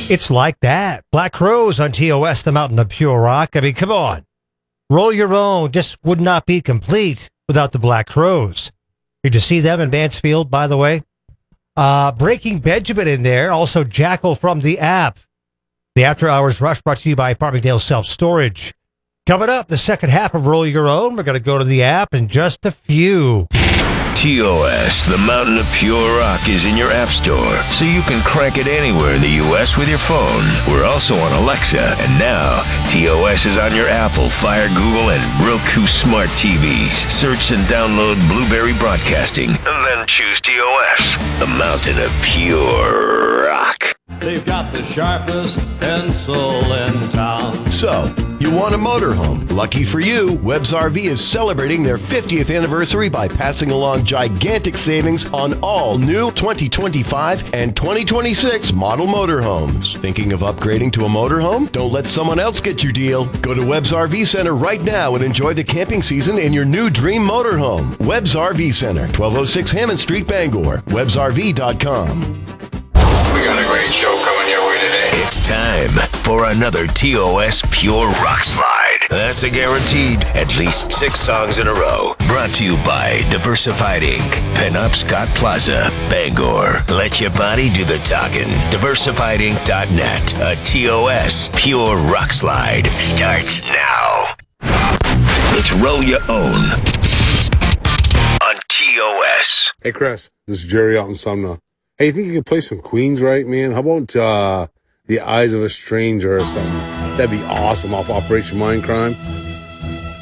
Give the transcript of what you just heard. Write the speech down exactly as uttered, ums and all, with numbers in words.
It's like that. Black Crowes on T O S, the Mountain of Pure Rock. I mean, come on. Roll Your Own just would not be complete without the Black Crowes. Did you see them in Mansfield, by the way? Uh, Breaking Benjamin in there. Also Jackal from the app. The After Hours Rush brought to you by Farmingdale Self-Storage. Coming up, the second half of Roll Your Own. We're going to go to the app in just a few. T O S, the Mountain of Pure Rock, is in your app store, so you can crank it anywhere in the U S with your phone. We're also on Alexa, and now T O S is on your Apple, Fire, Google, and Roku smart T Vs. Search and download Blueberry Broadcasting, and then choose T O S, the Mountain of Pure Rock. They've got the sharpest pencil in town. So, you want a motorhome? Lucky for you, Webb's R V is celebrating their fiftieth anniversary by passing along gigantic savings on all new twenty twenty-five and twenty twenty-six model motorhomes. Thinking of upgrading to a motorhome? Don't let someone else get your deal. Go to Webb's R V Center right now and enjoy the camping season in your new dream motorhome. Webb's R V Center, twelve oh six Hammond Street, Bangor. Webbs R V dot com. We got a great show coming your way today. It's time for another T O S Pure Rock Slide. That's a guaranteed at least six songs in a row. Brought to you by Diversified Incorporated. Penobscot Plaza, Bangor. Let your body do the talking. diversified inc dot net. A T O S Pure Rock Slide starts now. It's Roll Your Own on T O S. Hey, Chris, this is Jerry out in Sumner. Hey, you think you could play some Queens right, man? How about uh, The Eyes of a Stranger or something? That'd be awesome off Operation Mindcrime.